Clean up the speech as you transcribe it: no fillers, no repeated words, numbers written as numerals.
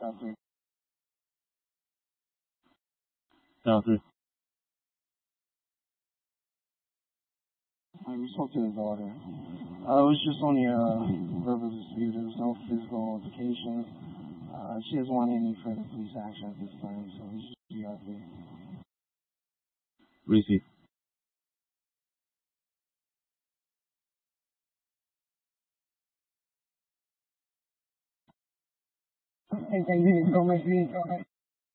Sound 3. We spoke to his daughter. It was just only a verbal dispute. There was no physical altercation. She doesn't want any further police action at this time, so we should be out there. Reese. I think you need to go make me.